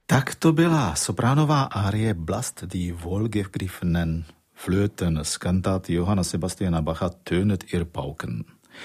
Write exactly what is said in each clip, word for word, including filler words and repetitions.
Tak to byla sopránová árie Blast die wohlgegriffenen Flöten z kantát Johanna Sebastiana Bacha Tönet ihr Pauken.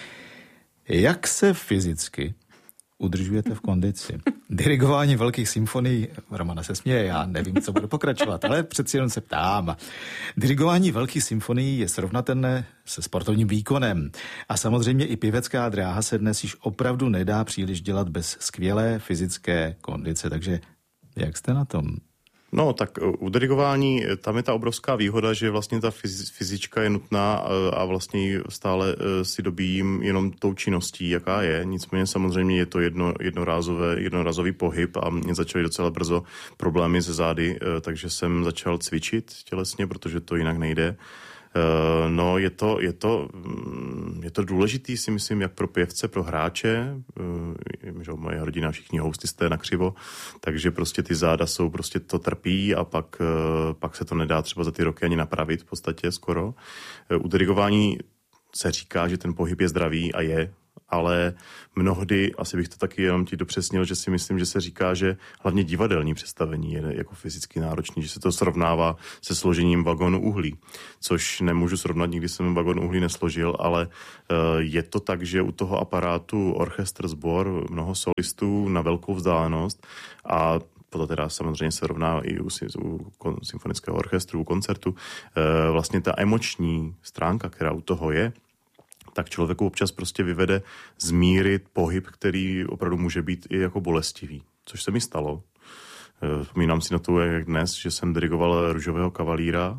Jak se fyzicky udržujete v kondici? Dirigování velkých symfonií, Romana se směje, já nevím, co bude pokračovat, ale přeci jen se ptám. Dirigování velkých symfonií je srovnatelné se sportovním výkonem. A samozřejmě i pěvecká dráha se dnes již opravdu nedá příliš dělat bez skvělé fyzické kondice. Takže jak jste na tom? No, tak u dirigování tam je ta obrovská výhoda, že vlastně ta fyzička je nutná a vlastně ji stále si dobíjím jenom tou činností, jaká je. Nicméně samozřejmě je to jedno, jednorázové, jednorázový pohyb a mě začaly docela brzo problémy ze zády, takže jsem začal cvičit tělesně, protože to jinak nejde. No, je to, je to, je to důležitý, si myslím, jak pro pěvce, pro hráče, že moje rodina, všichni hostisté na křivo, takže prostě ty záda jsou, prostě to trpí a pak, pak se to nedá třeba za ty roky ani napravit v podstatě skoro. U dirigování se říká, že ten pohyb je zdravý a je, ale mnohdy, asi bych to taky jenom ti dopřesnil, že si myslím, že se říká, že hlavně divadelní představení je jako fyzicky náročný, že se to srovnává se složením vagonu uhlí, což nemůžu srovnat, nikdy jsem vagon uhlí nesložil, ale je to tak, že u toho aparátu orchestr, sbor, mnoho solistů na velkou vzdálenost a to teda samozřejmě se rovná i u, u symfonického orchestru, u koncertu, vlastně ta emoční stránka, která u toho je, tak člověku občas prostě vyvede zmírit pohyb, který opravdu může být i jako bolestivý, což se mi stalo. Vzpomínám si na to, jak dnes, že jsem dirigoval Růžového kavalíra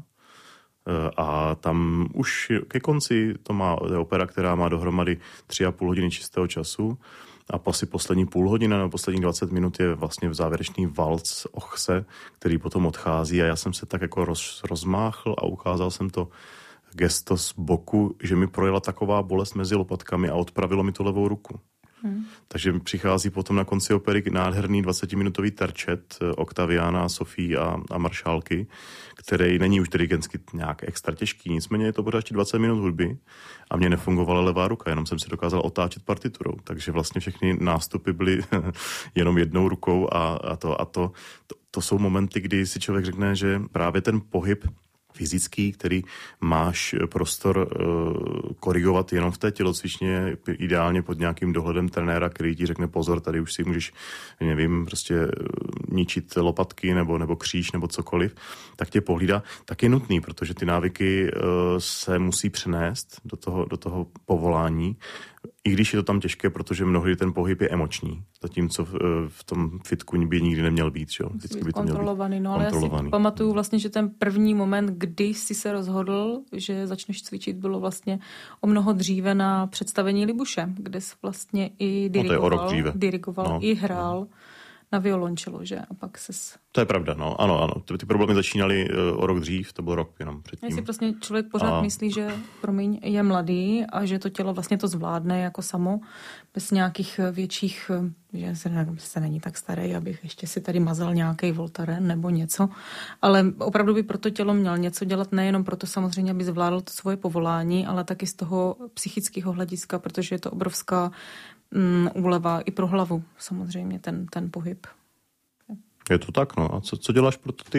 a tam už ke konci to má to je opera, která má dohromady tři a půl hodiny čistého času a asi poslední půl hodina nebo poslední dvacet minut je vlastně v závěrečný valc Ochse, který potom odchází a já jsem se tak jako roz, rozmáchl a ukázal jsem to gesto z boku, že mi projela taková bolest mezi lopatkami a odpravilo mi tu levou ruku. Hmm. Takže přichází potom na konci opery nádherný dvacetiminutový terčet Octaviana, Sofii a, a Maršálky, který není už dirigentsky nějak extra těžký, nicméně je to pořád dvacet minut hudby a mě nefungovala levá ruka, jenom jsem si dokázal otáčet partiturou, takže vlastně všechny nástupy byly jenom jednou rukou a, a, to, a to, to, to jsou momenty, kdy si člověk řekne, že právě ten pohyb fyzický, který máš prostor uh, korigovat jenom v té tělocvičně, ideálně pod nějakým dohledem trenéra, který ti řekne pozor, tady už si můžeš, nevím, prostě ničit lopatky nebo, nebo kříž nebo cokoliv, tak tě pohlídá, tak je nutný, protože ty návyky uh, se musí přenést do toho, do toho povolání, i když je to tam těžké, protože mnohdy ten pohyb je emoční, zatímco v, v tom fitku by nikdy neměl být, že jo? Vždycky by to kontrolovaný, no ale já si pamatuju vlastně, že ten první moment, kdy jsi se rozhodl, že začneš cvičit, bylo vlastně o mnoho dříve na představení Libuše, kde jsi vlastně i dirigoval, no, dirigoval no. i hrál na violončelo, že? A pak ses... To je pravda, no, ano, ano. Ty, ty problémy začínaly uh, o rok dřív, to byl rok jenom předtím. Jestli prostě člověk pořád a... myslí, že, promiň, je mladý a že to tělo vlastně to zvládne jako samo, bez nějakých větších, že se, se není tak starý, abych ještě si tady mazal nějaký Voltaren nebo něco, ale opravdu by pro to tělo měl něco dělat, nejenom proto samozřejmě, aby zvládl to svoje povolání, ale taky z toho psychického hlediska, protože je to obrovská mm, úleva i pro hlavu samozřejmě ten, ten pohyb. Je to tak, no. A co, co děláš pro to ty?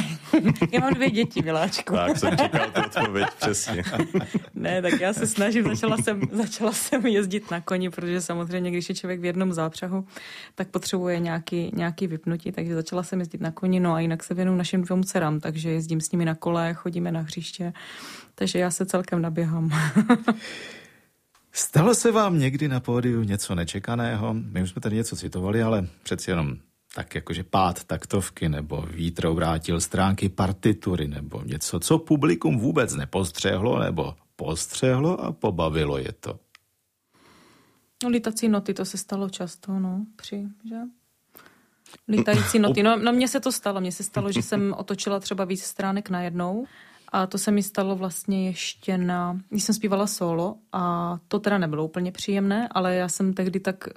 Já mám dvě děti, miláčku. Tak jsem čekal tu odpověď, přesně. Ne, tak já se snažím, začala jsem, začala jsem jezdit na koni, protože samozřejmě, když je člověk v jednom zápřahu, tak potřebuje nějaký, nějaký vypnutí, takže začala jsem jezdit na koni, no a jinak se věnuju našim dvou dcerám, takže jezdím s nimi na kole, chodíme na hřiště, takže já se celkem naběhám. Stalo se vám někdy na pódiu něco nečekaného? My už jsme tady něco citovali, ale přeci jenom tak jakože pád taktovky, nebo vítr obrátil stránky partitury, nebo něco, co publikum vůbec nepostřehlo, nebo postřehlo a pobavilo je to. No, lítací noty, to se stalo často, no, při, že? Lítající noty, no, no mně se to stalo, mně se stalo, že jsem otočila třeba víc stránek najednou a to se mi stalo vlastně ještě na, když jsem zpívala solo a to teda nebylo úplně příjemné, ale já jsem tehdy tak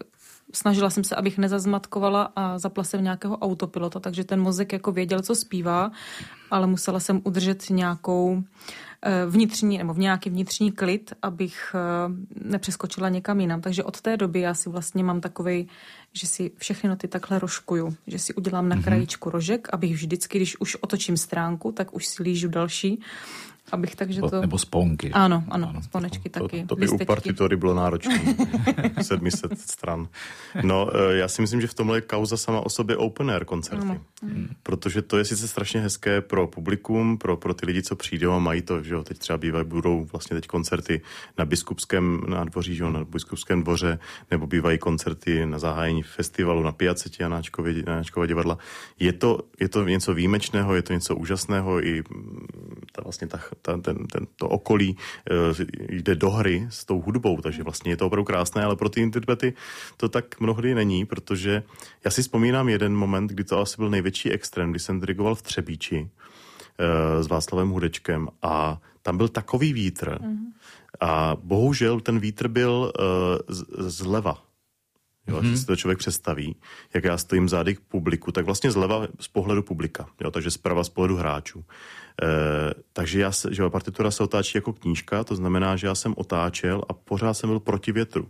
snažila jsem se, abych nezazmatkovala a zapla jsem nějakého autopilota, takže ten mozek jako věděl, co zpívá, ale musela jsem udržet nějakou vnitřní, nebo v nějaký vnitřní klid, abych nepřeskočila někam jinam. Takže od té doby já si vlastně mám takovej, že si všechny noty takhle rožkuju, že si udělám na mm-hmm. krajíčku rožek, abych vždycky, když už otočím stránku, tak už si lížu další, abych takže to... Nebo sponky. Ano, ano, ano sponečky to, taky. To, to by listečky. U partitury bylo náročné. sedm set stran. No, já si myslím, že v tomhle je kauza sama o sobě open air koncerty. No. Hmm. Protože to je sice strašně hezké pro publikum, pro, pro ty lidi, co přijdou a mají to, že jo, teď třeba bývají, budou vlastně teď koncerty na Biskupském nádvoří, že jo, na Biskupském dvoře, nebo bývají koncerty na zahájení festivalu na Piacetě Janáčkově, Janáčkova divadla. Je to, je to něco výjimečného, je to něco úžasného, i ta vlastně ta Ten, ten, ten, to okolí e, jde do hry s tou hudbou, takže vlastně je to opravdu krásné, ale pro ty interprety to tak mnohdy není, protože já si vzpomínám jeden moment, kdy to asi byl největší extrém, kdy jsem dirigoval v Třebíči e, s Václavem Hudečkem a tam byl takový vítr mm-hmm. a bohužel ten vítr byl e, z, zleva. Jo, mm-hmm. Když si to člověk představí, jak já stojím zády k publiku, tak vlastně zleva z pohledu publika, jo, takže zprava z pohledu hráčů. E, takže já se, že partitura se otáčí jako knížka, to znamená, že já jsem otáčel a pořád jsem byl proti větru.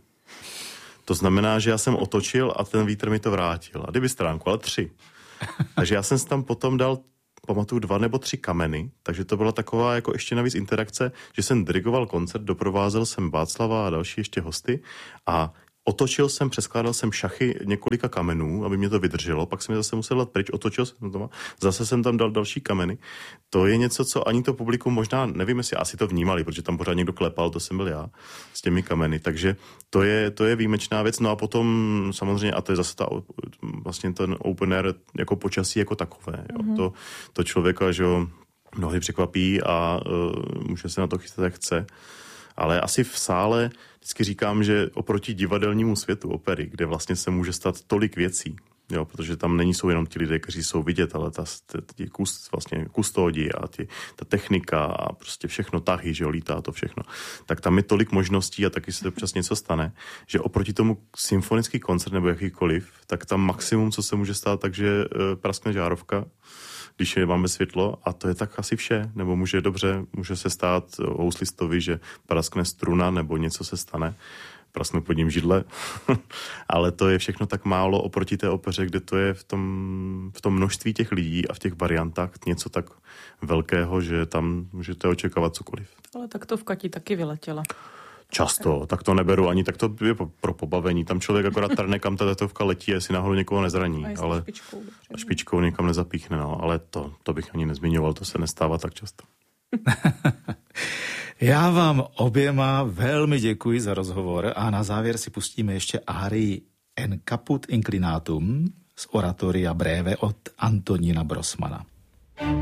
To znamená, že já jsem otočil a ten vítr mi to vrátil. A kdyby stránku, ale tři. Takže já jsem si tam potom dal, pamatuju, dva nebo tři kameny, takže to byla taková jako ještě navíc interakce, že jsem dirigoval koncert, doprovázel jsem Václava a další ještě hosty a otočil jsem, přeskládal jsem šachy několika kamenů, aby mě to vydrželo, pak jsem je zase musel dát pryč, otočil jsem to, zase jsem tam dal další kameny. To je něco, co ani to publikum možná, nevím, jestli asi to vnímali, protože tam pořád někdo klepal, to jsem byl já, s těmi kameny, takže to je, to je výjimečná věc. No a potom samozřejmě, a to je zase ta, vlastně ten open air jako počasí jako takové, jo. Mm-hmm. To, to člověka, že jo, mnohdy překvapí a uh, může se na to chystat, jak chce. Ale asi v sále vždycky říkám, že oproti divadelnímu světu opery, kde vlastně se může stát tolik věcí, jo, protože tam není jsou jenom ti lidé, kteří jsou vidět, ale ta, ti kus, vlastně kustodi a ti, ta technika a prostě všechno tahy, že jo, lítá to všechno. Tak tam je tolik možností a taky se to občas něco stane, že oproti tomu symfonický koncert nebo jakýkoliv, tak tam maximum, co se může stát, takže e, praskne žárovka, když máme světlo a to je tak asi vše, nebo může dobře, může se stát houslistovi, že praskne struna nebo něco se stane, praskne pod ním židle, ale to je všechno tak málo oproti té opeře, kde to je v tom, v tom množství těch lidí a v těch variantách něco tak velkého, že tam můžete očekávat cokoliv. Ale tak to v Kati taky vyletěla. Často, tak to neberu ani, tak to je pro pobavení. Tam člověk akorát trne, kam ta tetovka letí, jestli náhodou někoho nezraní. Ale špičkou, špičkou někam nezapíchne, no. Ale to, to bych ani nezmiňoval, to se nestává tak často. Já vám oběma velmi děkuji za rozhovor a na závěr si pustíme ještě árii En caput inclinatum z oratoria breve od Antonína Brosmana.